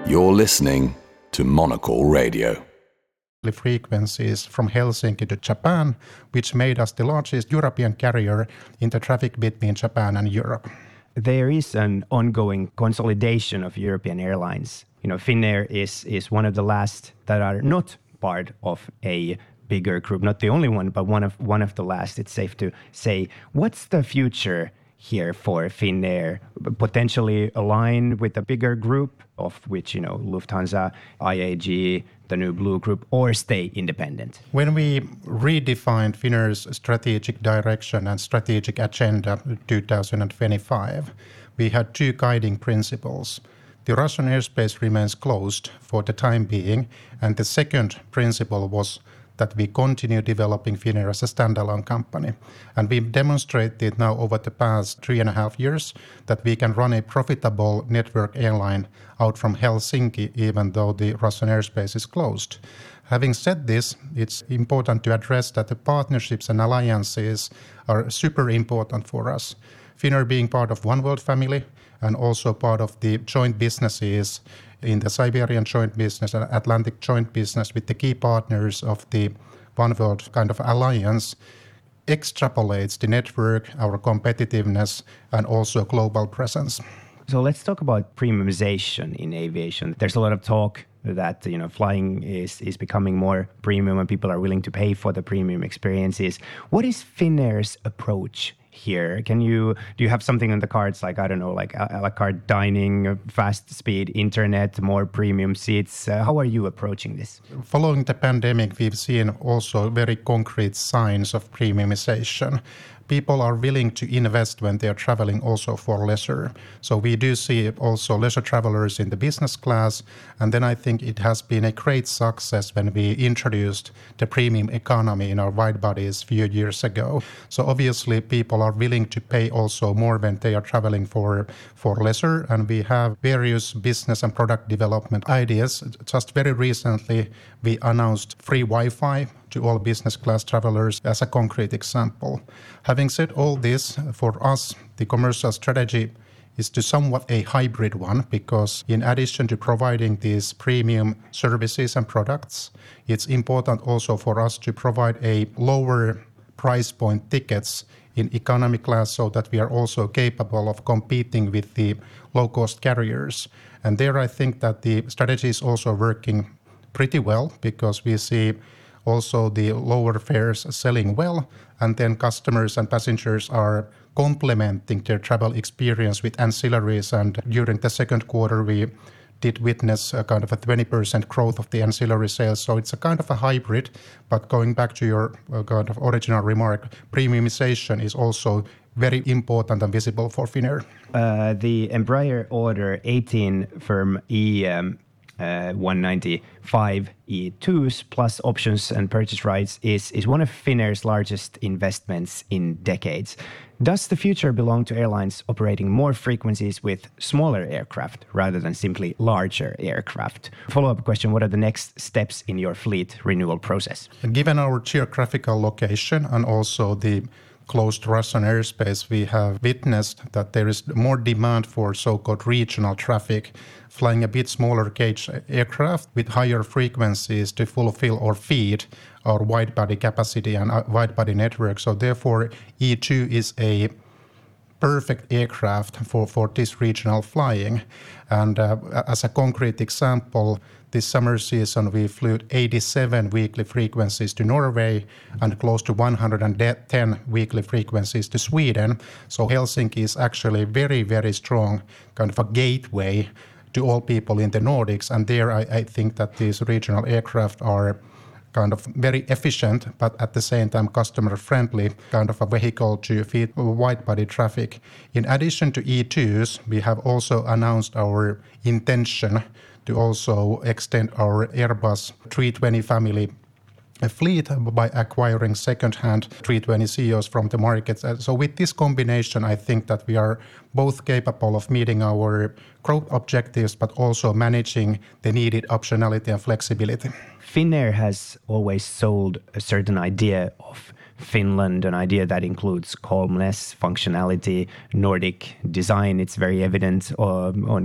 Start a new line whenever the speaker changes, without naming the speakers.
You're listening to Monocle Radio.
Frequencies from Helsinki to Japan, which made us the largest European carrier in the traffic between Japan and Europe.
There is an ongoing consolidation of European airlines. Finnair is one of the last that are not part of a bigger group, not the only one, but one of the last. It's safe to say. What's the future here for Finnair? Potentially align with a bigger group, of which, Lufthansa, IAG, the new Blue Group, or stay independent?
When we redefined Finnair's strategic direction and strategic agenda 2025, we had two guiding principles. The Russian airspace remains closed for the time being, and the second principle was that we continue developing Finnair as a standalone company. And we've demonstrated now over the past 3.5 years that we can run a profitable network airline out from Helsinki, even though the Russian airspace is closed. Having said this, it's important to address that the partnerships and alliances are super important for us. Finnair being part of One World family and also part of the joint businesses in the Siberian joint business and Atlantic joint business with the key partners of the One World kind of alliance extrapolates the network, our competitiveness, and also global presence.
So let's talk about premiumization in aviation. There's a lot of talk that flying is becoming more premium and people are willing to pay for the premium experiences. What is Finnair's approach here? Do you have something on the cards like a la carte dining, fast speed internet, more premium seats? How are you approaching this?
Following the pandemic, we've seen also very concrete signs of premiumization. People are willing to invest when they are traveling also for leisure. So we do see also leisure travelers in the business class. And then I think it has been a great success when we introduced the premium economy in our wide bodies a few years ago. So obviously people are willing to pay also more when they are traveling for leisure. And we have various business and product development ideas. Just very recently, we announced free Wi-Fi to all business class travelers as a concrete example. Having said all this, for us, the commercial strategy is to somewhat a hybrid one, because in addition to providing these premium services and products, it's important also for us to provide a lower price point tickets in economy class so that we are also capable of competing with the low-cost carriers. And there I think that the strategy is also working pretty well, because we see also the lower fares selling well, and then customers and passengers are complementing their travel experience with ancillaries. And during the second quarter, we did witness a kind of a 20% growth of the ancillary sales. So it's a kind of a hybrid. But going back to your kind of original remark, premiumization is also very important and visible for Finnair.
The Embraer order 18 firm 195 E2s plus options and purchase rights is one of Finnair's largest investments in decades. Does the future belong to airlines operating more frequencies with smaller aircraft rather than simply larger aircraft? Follow-up question, what are the next steps in your fleet renewal process?
Given our geographical location and also the closed Russian airspace, we have witnessed that there is more demand for so-called regional traffic, flying a bit smaller gauge aircraft with higher frequencies to fulfill or feed our wide-body capacity and wide-body network. So therefore, E2 is a perfect aircraft for this regional flying. And as a concrete example, this summer season, we flew 87 weekly frequencies to Norway and close to 110 weekly frequencies to Sweden. So Helsinki is actually very, very strong kind of a gateway to all people in the Nordics. And there I think that these regional aircraft are kind of very efficient, but at the same time customer-friendly kind of a vehicle to feed wide-body traffic. In addition to E2s, we have also announced our intention to also extend our Airbus 320 family fleet by acquiring second-hand 320ceos from the market. So with this combination, I think that we are both capable of meeting our growth objectives, but also managing the needed optionality and flexibility.
Finnair has always sold a certain idea of Finland, an idea that includes calmness, functionality, Nordic design. It's very evident on